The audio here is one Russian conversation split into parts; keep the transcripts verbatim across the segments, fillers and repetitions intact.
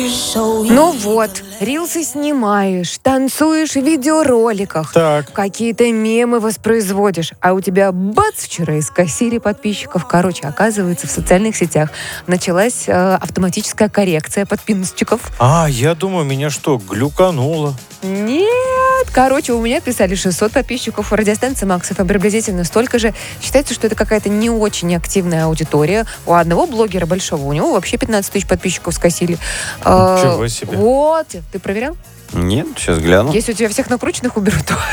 Ну вот, рилсы снимаешь, танцуешь в видеороликах, Так. какие-то мемы воспроизводишь, а у тебя бац, вчера искосили подписчиков. Короче, оказывается, в социальных сетях началась э, автоматическая коррекция подписчиков. А, я думаю, меня что, глюкануло? Нет, короче, у меня писали шестьсот подписчиков, у радиостанции Макс эф эм приблизительно столько же. Считается, что это какая-то не очень активная аудитория. У одного блогера большого, у него вообще пятнадцать тысяч подписчиков скосили. Ничего себе. Вот, ты проверял? Нет, сейчас гляну. Если у тебя всех накрученных уберут, то...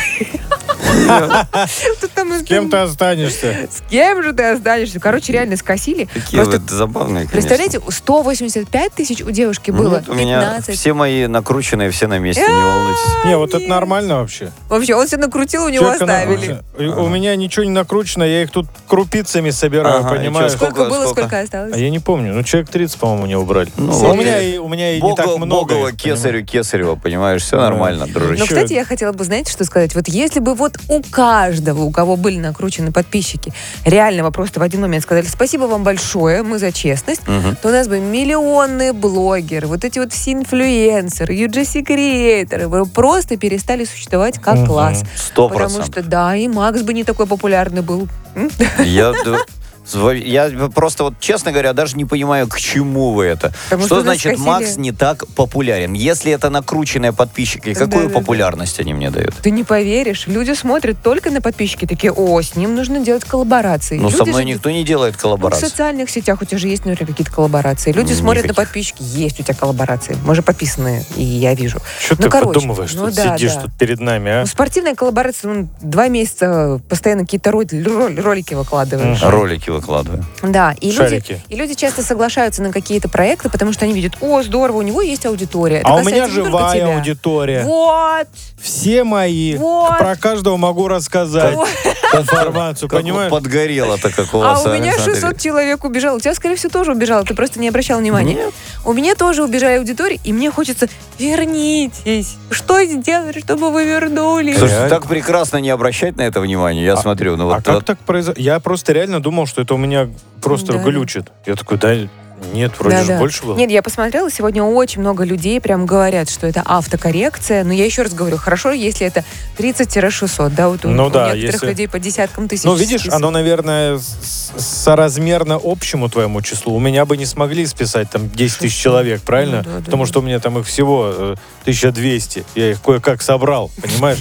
С кем ты останешься? С кем же ты останешься? Короче, реально скосили. Такие вот забавные, конечно. Представляете, сто восемьдесят пять тысяч у девушки было, Нет, у меня пятнадцать. все мои накрученные, все на месте, не волнуйтесь. Не, вот это нормально вообще. Вообще, он себя накрутил, у него Человека оставили. накручено. У меня ничего не накручено, я их тут крупицами собираю, Ага, и понимаешь? чё, Сколько было, сколько? сколько осталось? А я не помню. Ну, человек тридцать, по-моему, не убрали. Ну, у вот меня и- и, у меня и не Бога- так много. Богова, их, кесарю, кесарева, понимаешь, все Да. нормально, дружище. Но, кстати, я хотела бы, знаете, что сказать? Вот если бы вот у каждого, у кого были накручены подписчики, реально вы просто в один момент сказали «спасибо вам большое, мы за честность», Мгм. то у нас бы миллионные блогеры, вот эти вот все инфлюенсеры, ю джи си-креаторы вы просто перестали существовать как Мгм. класс. Сто Потому процентов. что, да, и Макс бы не такой популярный был. М? Я, да, зва- я просто вот, честно говоря, даже не понимаю, к чему вы это. Потому что что нас значит скосили. Макс не так популярен? Если это накрученные подписчики, какую Да-да-да. популярность они мне дают? Ты не поверишь, люди смотрят только на подписчики, такие, о, с ним нужно делать коллаборации. Ну, Люди со мной же- никто не делает Ну, в коллаборации. социальных сетях у тебя же есть, наверное, какие-то коллаборации. Люди смотрят на Никаких. подписчики, есть у тебя коллаборации. Мы же подписаны, и я вижу. Что Ну, ты короче, подумываешь, ну тут да, сидишь да. тут перед нами, а? Ну, спортивная коллаборация, ну, два месяца постоянно какие-то роли- роль- ролики выкладываешь. Мгм. Ролики выкладываю. Да, и люди, Шарики. и люди часто соглашаются на какие-то проекты, потому что они видят, о, здорово, у него есть аудитория. Это А у касается меня не только живая тебя. аудитория. Вот. Все мои. Вот. Про каждого могу рассказать Вот. информацию, Как понимаешь? вот подгорело-то, как у А вас. у меня Александр. шестьсот человек убежало. У тебя, скорее всего, тоже убежало. Ты просто не обращал внимания. Нет. У меня тоже убежали аудитории, и мне хочется вернитесь. Что сделать, чтобы вы вернулись? Слушайте, Реально. так прекрасно не обращать на это внимание. Я А- смотрю, ну А вот... как вот- так произошло? Я просто реально думал, что это у меня просто Да. глючит. Я такой, да, нет, вроде же Да-да. больше было. Нет, я посмотрела, сегодня очень много людей прям говорят, что это автокоррекция. Но я еще раз говорю, хорошо, если это тридцать-шестьсот, да, вот у, Ну у да, некоторых если- людей по десяткам тысяч. Ну, видишь, список. оно, наверное, с- соразмерно общему твоему числу. У меня бы не смогли списать там десять тысяч человек, правильно? Ну да, да, Потому да. что у меня там их всего э, тысяча двести. Я их кое-как собрал, понимаешь?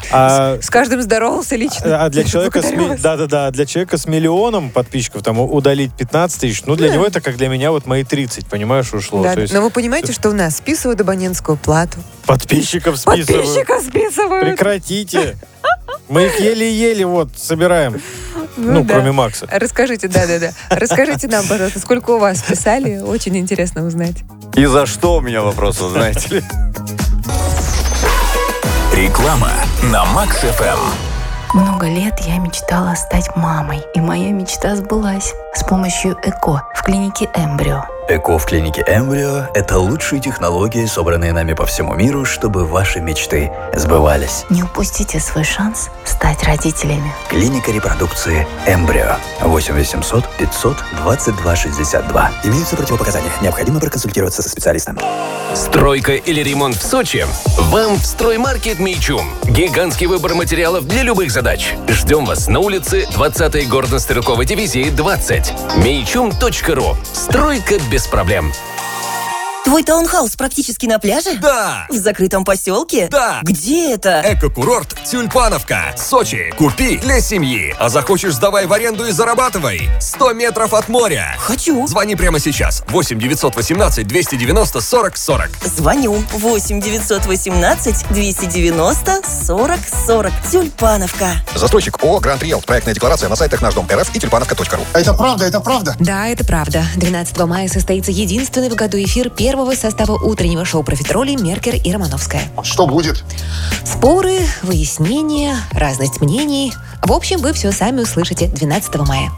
А, С каждым здоровался лично. а для человека с Благодарю ми- вас. да-да-да, для человека с миллионом подписчиков там у- удалить пятнадцать тысяч, ну, для Да. него это как для меня вот мои тридцать, понимаешь, ушло. Да, То есть но вы понимаете, что у нас списывают абонентскую плату. подписчиков списывают. Подписчиков списывают. Прекратите. Мы их еле-еле вот собираем. Ну, да. кроме Макса. Расскажите, да-да-да. Расскажите нам, пожалуйста, сколько у вас писали. Очень интересно узнать. И за что у меня вопрос, вот знаете ли? Реклама на Макс эф эм. Много лет я мечтала стать мамой, и моя мечта сбылась с помощью ЭКО в клинике «Эмбрио». ЭКО в клинике «Эмбрио» — это лучшие технологии, собранные нами по всему миру, чтобы ваши мечты сбывались. Не упустите свой шанс стать родителями. Клиника репродукции «Эмбрио». восемь восемьсот пятьсот двадцать два шестьдесят два. Имеются противопоказания. Необходимо проконсультироваться со специалистом. Стройка или ремонт в Сочи? Вам в строймаркет «Мейчум». Гигантский выбор материалов для любых задач. Ждем вас на улице двадцатой горно-стрелковой дивизии двадцать. мейчум точка ру. Стройка без проблем. Твой таунхаус практически на пляже? Да! В закрытом поселке? Да! Где это? Эко-курорт Тюльпановка. Сочи. Купи для семьи. А захочешь, сдавай в аренду и зарабатывай. сто метров от моря. Хочу. Звони прямо сейчас. восемь девятьсот восемнадцать двести девяносто сорок сорок. Звоню. восемь девятьсот восемнадцать двести девяносто сорок сорок. Тюльпановка. Застройщик ООО «Гранд Риэлт». Проектная декларация на сайтах наш дом РФ и тюльпановка точка ру. Это правда, это правда. Да, это правда. двенадцатого мая состоится единственный в году эфир первого состава утреннего шоу «Профитроли» Меркер и Романовская. Что будет? Споры, выяснения, разность мнений. В общем, вы все сами услышите двенадцатого мая.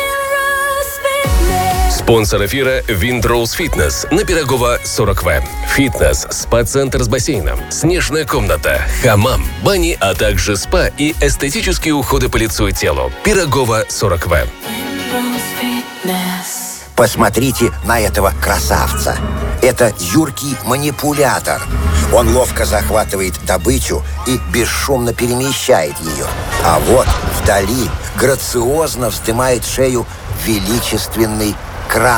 Спонсор эфира Windrose Fitness на Пирогова сорок вэ. Фитнес, спа-центр с бассейном, снежная комната, хамам, бани, а также спа и эстетические уходы по лицу и телу. Пирогова сорок вэ. Посмотрите на этого красавца. Это юркий манипулятор. Он ловко захватывает добычу и бесшумно перемещает ее. А вот вдали грациозно вздымает шею величественный кран.